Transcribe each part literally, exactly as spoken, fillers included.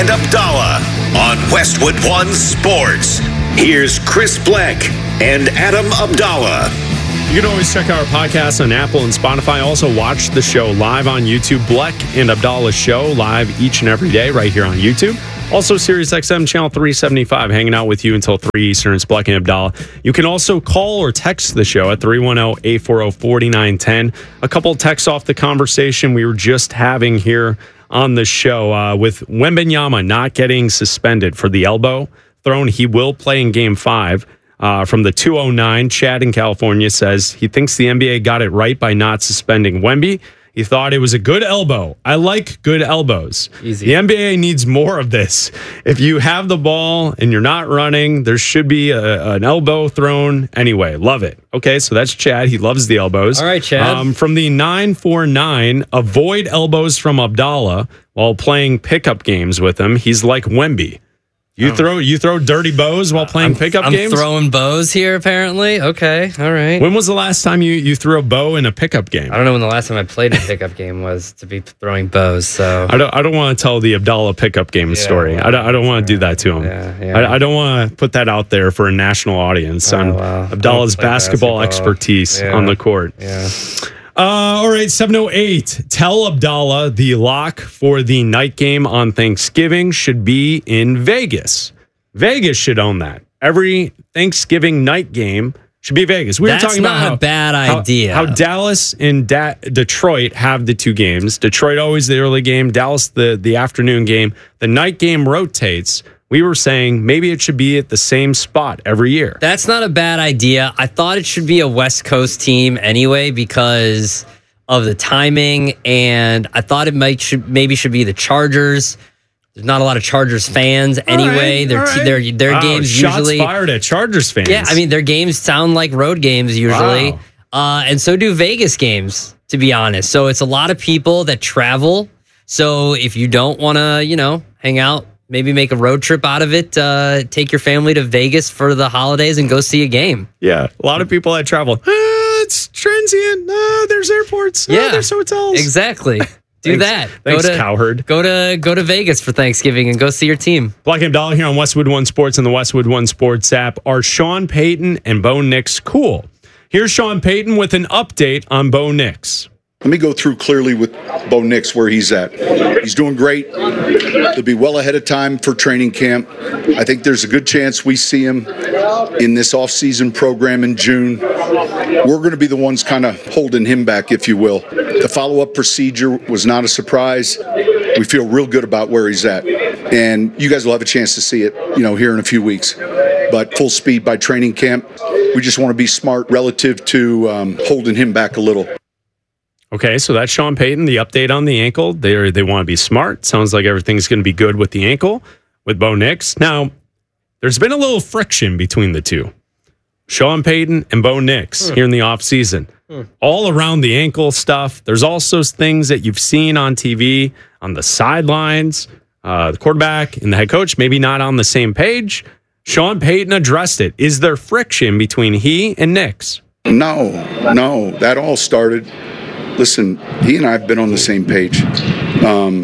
and Abdallah on Westwood One Sports. Here's Chris Bleck and Adam Abdallah. You can always check out our podcast on Apple and Spotify. Also, watch the show live on YouTube. Bleck and Abdallah show live each and every day right here on YouTube. Also, Sirius X M channel three seventy-five, hanging out with you until three Eastern. It's Bleck and Abdallah. You can also call or text the show at three one zero, eight four zero, four nine one zero. A couple texts off the conversation we were just having here on the show uh, with Wembanyama not getting suspended for the elbow thrown. He will play in game five. Uh, from the two oh nine, Chad in California says he thinks the N B A got it right by not suspending Wemby. He thought it was a good elbow. I like good elbows. Easy. The N B A needs more of this. If you have the ball and you're not running, there should be a, an elbow thrown anyway. Love it. Okay, so that's Chad. He loves the elbows. All right, Chad. Um, from the nine four nine, avoid elbows from Abdallah while playing pickup games with him. He's like Wemby. You throw you throw dirty bows while playing I'm, pickup I'm games? I'm throwing bows here, apparently. Okay, all right. When was the last time you, you threw a bow in a pickup game? I don't know when the last time I played a pickup game was to be throwing bows. So I don't I don't want to tell the Abdallah pickup game Yeah, story. well, I don't, I don't want to do that to him. Yeah, yeah. I, I don't want to put that out there for a national audience Oh, on well. Abdallah's Don't play basketball, basketball. expertise Yeah. on the court. yeah. Uh, all right, seven oh eight. Tell Abdallah the lock for the night game on Thanksgiving should be in Vegas. Vegas should own that. Every Thanksgiving night game should be Vegas. We That's were talking about not how, a bad how- idea. How, Dallas and da- Detroit have the two games. Detroit always the early game, Dallas the, the afternoon game. The night game rotates. We were saying maybe it should be at the same spot every year. That's not a bad idea. I thought it should be a West Coast team anyway because of the timing, and I thought it might should maybe should be the Chargers. There's not a lot of Chargers fans anyway. All Their right, te- all their right. their Wow, games shots usually fired at Chargers fans. Yeah, I mean their games sound like road games usually. Wow. Uh, and so do Vegas games, to be honest. So it's a lot of people that travel. So if you don't want to, you know, hang out, maybe make a road trip out of it, uh, take your family to Vegas for the holidays and go see a game. Yeah, a lot of people that travel. Ah, it's transient. Ah, there's airports. Ah, Yeah, there's hotels. Exactly. Do Thanks- that. Thanks, go to, cowherd. Go to go to Vegas for Thanksgiving and go see your team. Bleck and Abdallah here on Westwood One Sports and the Westwood One Sports app. Are Sean Payton and Bo Nix cool? Here's Sean Payton with an update on Bo Nix. Let me go through clearly with Bo Nix where he's at. He's doing great. He'll be well ahead of time for training camp. I think there's a good chance we see him in this off-season program in June. We're going to be the ones kind of holding him back, if you will. The follow-up procedure was not a surprise. We feel real good about where he's at. And you guys will have a chance to see it, you know, here in a few weeks. But full speed by training camp. We just want to be smart relative to um, holding him back a little. Okay, so that's Sean Payton, the update on the ankle. They they want to be smart. Sounds like everything's going to be good with the ankle with Bo Nix. Now, there's been a little friction between the two. Sean Payton and Bo Nix Hmm. here in the offseason. Hmm. All around the ankle stuff. There's also things that you've seen on T V, on the sidelines, uh, the quarterback and the head coach, maybe not on the same page. Sean Payton addressed it. Is there friction between he and Nix? No, no, that all started. Listen, he and I have been on the same page, um,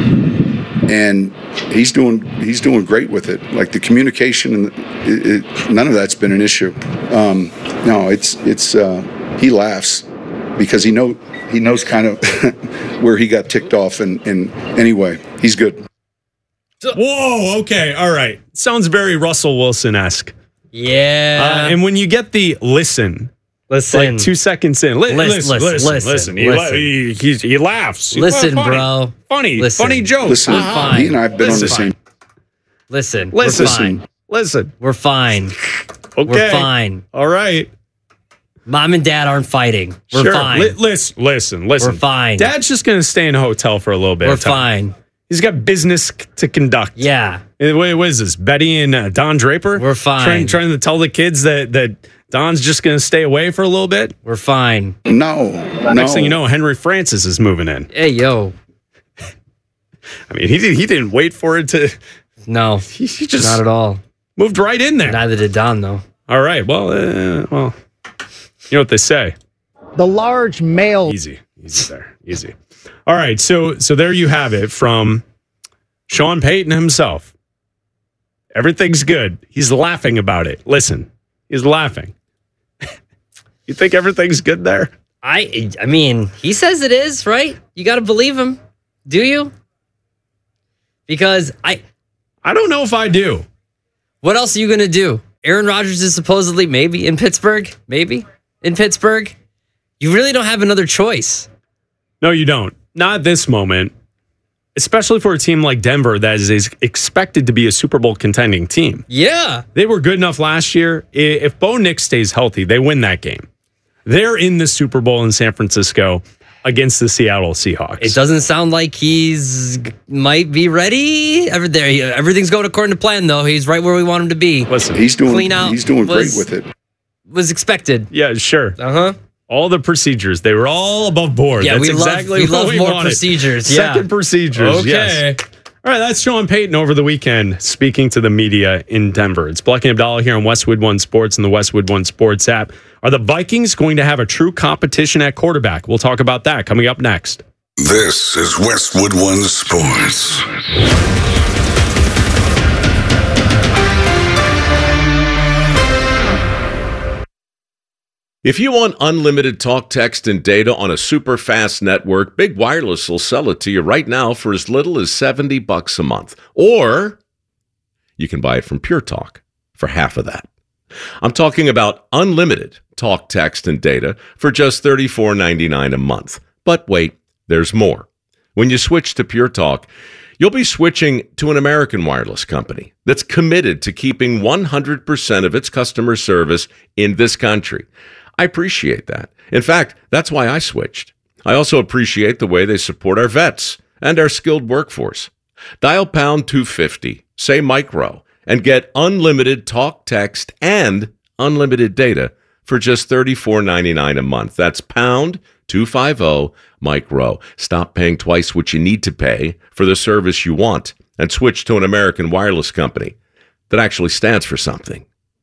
and he's doing he's doing great with it. Like the communication, and it, it, none of that's been an issue. Um, no, it's it's uh, he laughs because he know he knows kind of where he got ticked off, and, and anyway, he's good. Whoa, okay, all right. Sounds very Russell Wilson-esque. Yeah. Uh, and when you get the listen, listen. like two seconds in, li- Listen, listen, listen, listen, listen. He, listen. He, he, he laughs. He's Listen, funny, bro. Funny, Listen. funny joke. Listen, We're fine. he and I have been on the Listen. same. Listen. Listen. We're fine. Listen. We're fine. Okay. We're fine. All right. Mom and dad aren't fighting. We're sure. fine. Li- listen, listen, listen. We're fine. Dad's just going to stay in a hotel for a little bit. We're of time. fine. He's got business c- to conduct. Yeah. Uh, Wait, what is this? Betty and uh, Don Draper? We're fine. Trying, trying to tell the kids that, that Don's just going to stay away for a little bit? We're fine. No, no. Next thing you know, Henry Francis is moving in. Hey, yo. I mean, he, did, he didn't wait for it to... No. He, he just Not at all. moved right in there. Neither did Don, though. All right. Well, uh, well, you know what they say. The large male. Easy, easy there, easy. All right. So, so there you have it from Sean Payton himself. Everything's good. He's laughing about it. Listen, he's laughing. You think everything's good there? I I mean, he says it is, right? You got to believe him. Do you? Because I I don't know if I do. What else are you going to do? Aaron Rodgers is supposedly maybe in Pittsburgh, maybe in Pittsburgh. You really don't have another choice. No, you don't. Not at this moment, especially for a team like Denver that is expected to be a Super Bowl contending team. Yeah. They were good enough last year. If Bo Nix stays healthy, they win that game. They're in the Super Bowl in San Francisco against the Seattle Seahawks. It doesn't sound like he's might be ready. Every, there, everything's going according to plan, though. He's right where we want him to be. Listen, he's doing clean out he's doing was, great with it. Was expected. Yeah, sure. Uh-huh. All the procedures, they were all above board. Yeah, that's we exactly love, we what love we more wanted. procedures. Second yeah. procedures, okay. yes. All right, that's Sean Payton over the weekend speaking to the media in Denver. It's Bleck and Abdallah here on Westwood One Sports and the Westwood One Sports app. Are the Vikings going to have a true competition at quarterback? We'll talk about that coming up next. This is Westwood One Sports. If you want unlimited talk, text, and data on a super fast network, Big Wireless will sell it to you right now for as little as seventy bucks a month. Or you can buy it from Pure Talk for half of that. I'm talking about unlimited talk, text, and data for just thirty-four ninety-nine a month. But wait, there's more. When you switch to Pure Talk, you'll be switching to an American wireless company that's committed to keeping one hundred percent of its customer service in this country. I appreciate that. In fact, that's why I switched. I also appreciate the way they support our vets and our skilled workforce. Dial pound two fifty, say micro, and get unlimited talk, text, and unlimited data for just thirty-four ninety-nine a month. That's pound two fifty, micro. Stop paying twice what you need to pay for the service you want and switch to an American wireless company that actually stands for something.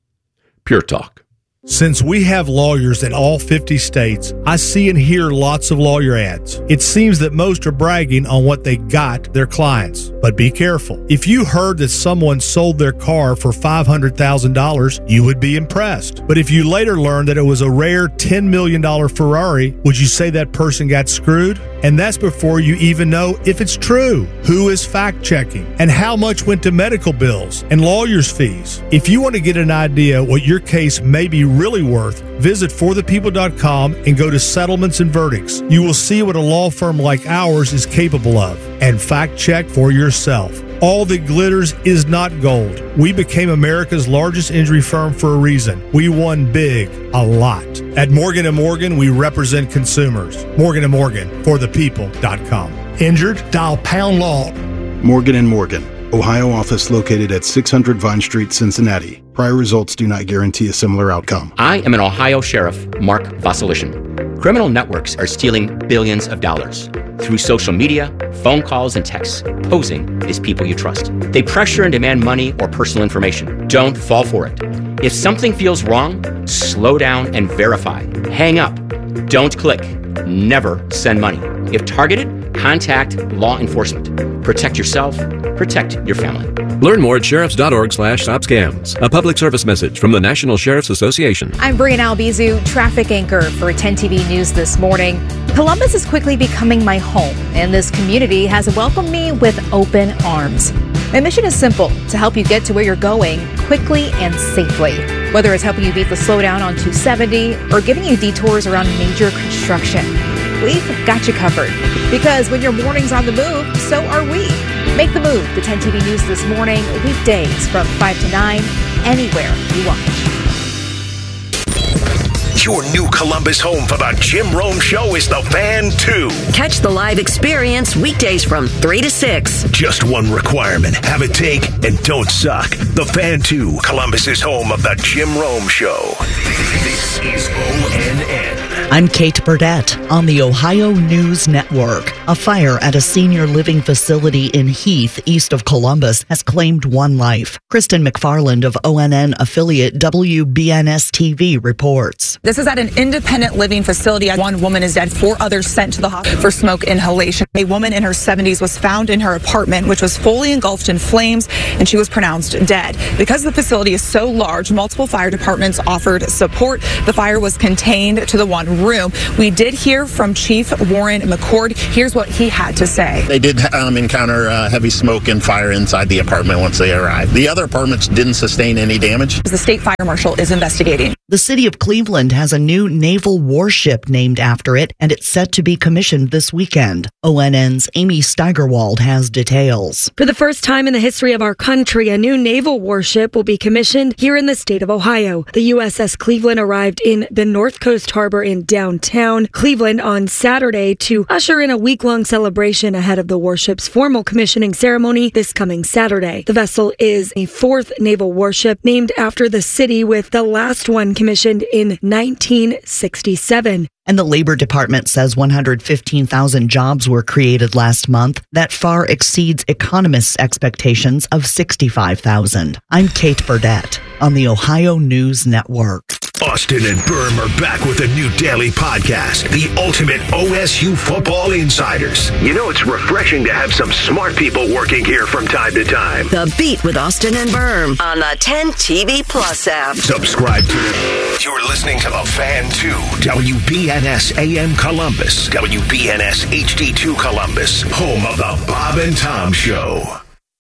Pure Talk. Since we have lawyers in all fifty states, I see and hear lots of lawyer ads. It seems that most are bragging on what they got their clients. But be careful. If you heard that someone sold their car for five hundred thousand dollars, you would be impressed. But if you later learned that it was a rare ten million dollars Ferrari, would you say that person got screwed? And that's before you even know if it's true. Who is fact-checking? And how much went to medical bills and lawyers' fees? If you want to get an idea what your case may be really worth, visit for the people dot com and go to settlements and verdicts. You will see what a law firm like ours is capable of. And fact-check for yourself. All that glitters is not gold. We became America's largest injury firm for a reason. We won big, a lot. At Morgan and Morgan, we represent consumers. Morgan and Morgan, for the people dot com. Injured? Dial pound law. Morgan and Morgan, Ohio office located at six hundred Vine Street, Cincinnati. Prior results do not guarantee a similar outcome. I am an Ohio Sheriff, Mark Vasilishin. Criminal networks are stealing billions of dollars through social media, phone calls, and texts, posing as people you trust. They pressure and demand money or personal information. Don't fall for it. If something feels wrong, slow down and verify. Hang up. Don't click. Never send money. If targeted, contact law enforcement. Protect yourself. Protect your family. Learn more at sheriffs.org slash stop scams. A public service message from the National Sheriff's Association. I'm Brian Albizu, traffic anchor for ten T V News this morning. Columbus is quickly becoming my home, and this community has welcomed me with open arms. My mission is simple, to help you get to where you're going quickly and safely. Whether it's helping you beat the slowdown on two seventy or giving you detours around major construction, we've got you covered. Because when your morning's on the move, so are we. Make the move to ten T V News this morning, weekdays from five to nine, anywhere you watch. Your new Columbus home for the Jim Rome Show is The Fan two. Catch the live experience weekdays from three to six. Just one requirement. Have a take and don't suck. The Fan two, Columbus's home of the Jim Rome Show. This is O N N. I'm Kate Burdett on the Ohio News Network. A fire at a senior living facility in Heath, east of Columbus, has claimed one life. Kristen McFarland of O N N affiliate W B N S T V reports. This is at an independent living facility. One woman is dead, four others sent to the hospital for smoke inhalation. A woman in her seventies was found in her apartment, which was fully engulfed in flames, and she was pronounced dead. Because the facility is so large, multiple fire departments offered support. The fire was contained to the one room. We did hear from Chief Warren McCord. Here's what he had to say. They did um, encounter uh, heavy smoke and fire inside the apartment once they arrived. The other apartments didn't sustain any damage. The state fire marshal is investigating. The city of Cleveland has a new naval warship named after it, and it's set to be commissioned this weekend. O N N's Amy Steigerwald has details. For the first time in the history of our country, a new naval warship will be commissioned here in the state of Ohio. The U S S Cleveland arrived in the North Coast Harbor in downtown Cleveland on Saturday to usher in a week-long celebration ahead of the warship's formal commissioning ceremony this coming Saturday. The vessel is a fourth naval warship named after the city, with the last one commissioned in nineteen sixty-seven. And the Labor Department says one hundred fifteen thousand jobs were created last month. That far exceeds economists' expectations of sixty-five thousand. I'm Kate Burdett on the Ohio News Network. Austin and Berm are back with a new daily podcast, The Ultimate O S U Football Insiders. You know, it's refreshing to have some smart people working here from time to time. The Beat with Austin and Berm on the ten T V Plus app. Subscribe to it. You're listening to The Fan two, W B N S A M Columbus, W B N S H D two Columbus, home of The Bob and Tom Show.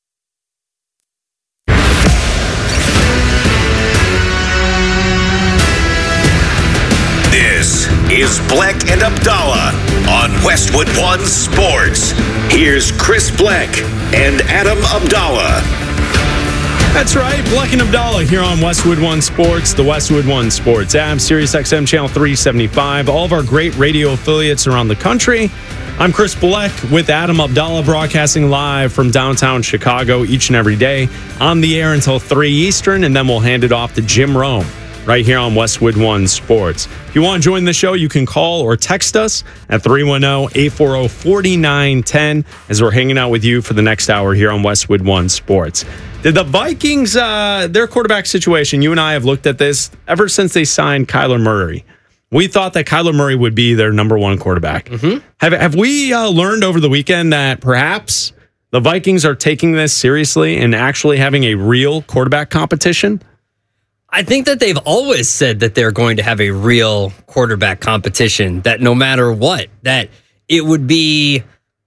This is Bleck and Abdallah on Westwood One Sports. Here's Chris Bleck and Adam Abdallah. That's right, Bleck and Abdallah here on Westwood One Sports, the Westwood One Sports app, Sirius X M Channel three seventy-five, all of our great radio affiliates around the country. I'm Chris Bleck with Adam Abdallah, broadcasting live from downtown Chicago each and every day, on the air until three Eastern, and then we'll hand it off to Jim Rome right here on Westwood One Sports. If you want to join the show, you can call or text us at three one zero, eight four zero, four nine one zero as we're hanging out with you for the next hour here on Westwood One Sports. Did the Vikings, uh, their quarterback situation, you and I have looked at this ever since they signed Kyler Murray. We thought that Kyler Murray would be their number one quarterback. Mm-hmm. Have, have we uh, learned over the weekend that perhaps the Vikings are taking this seriously and actually having a real quarterback competition? I think that they've always said that they're going to have a real quarterback competition, that no matter what, that it would be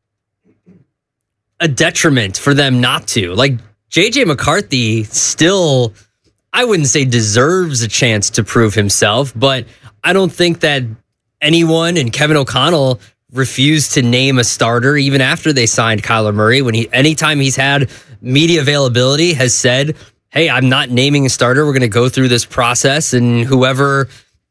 a detriment for them not to. Like, J J McCarthy still, I wouldn't say deserves a chance to prove himself, but I don't think that anyone, and Kevin O'Connell refused to name a starter even after they signed Kyler Murray. When he, anytime he's had media availability, has said, hey, I'm not naming a starter. We're going to go through this process, and whoever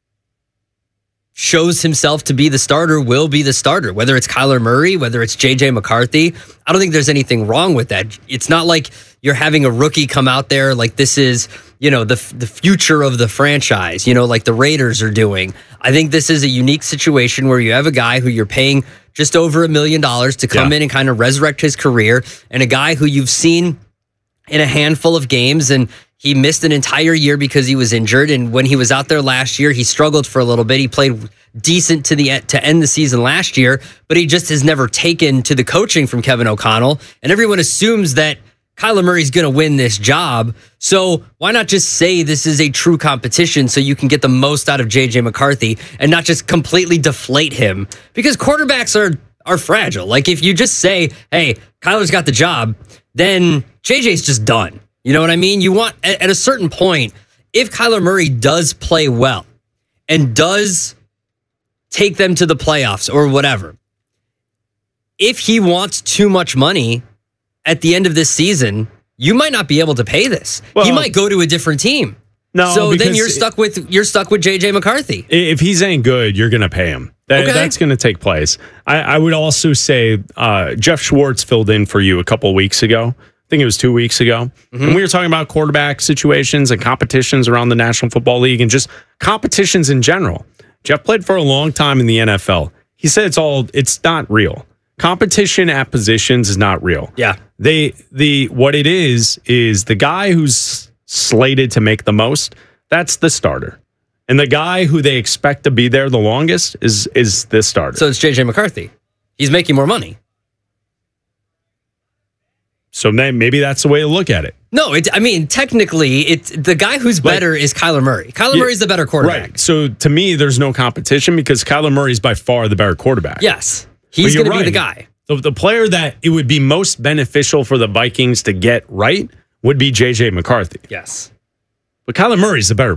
shows himself to be the starter will be the starter, whether it's Kyler Murray, whether it's J J McCarthy. I don't think there's anything wrong with that. It's not like you're having a rookie come out there like this is, you know, the the future of the franchise, you know, like the Raiders are doing. I think this is a unique situation where you have a guy who you're paying just over a million dollars to come yeah. in and kind of resurrect his career, and a guy who you've seen in a handful of games, and he missed an entire year because he was injured. And when he was out there last year, he struggled for a little bit. He played decent to the to end the season last year, but he just has never taken to the coaching from Kevin O'Connell. And everyone assumes that Kyler Murray's going to win this job. So why not just say this is a true competition so you can get the most out of J J McCarthy and not just completely deflate him? Because quarterbacks are are fragile. Like, if you just say, hey, Kyler's got the job, then J J's just done. You know what I mean? You want, at a certain point, if Kyler Murray does play well and does take them to the playoffs or whatever, if he wants too much money at the end of this season, you might not be able to pay this. Well, he might go to a different team. No, so then you're stuck with you're stuck with J J McCarthy. If he's ain't good, you're going to pay him. That, okay. That's going to take place. I, I would also say uh, Jeff Schwartz filled in for you a couple of weeks ago. I think it was two weeks ago. Mm-hmm. And we were talking about quarterback situations and competitions around the National Football League and just competitions in general. Jeff played for a long time in the N F L. He said it's all it's not real. Competition at positions is not real. Yeah. They the what it is is the guy who's slated to make the most, that's the starter. And the guy who they expect to be there the longest is is the starter. So it's J J McCarthy. He's making more money. So then maybe that's the way to look at it. No, it, I mean, technically, it's the guy who's better like, is Kyler Murray. Kyler yeah, Murray's the better quarterback. Right. So to me, there's no competition because Kyler Murray is by far the better quarterback. Yes. He's going right. to be the guy. The, the player that it would be most beneficial for the Vikings to get right would be J J McCarthy. Yes. But Kyler Murray's the better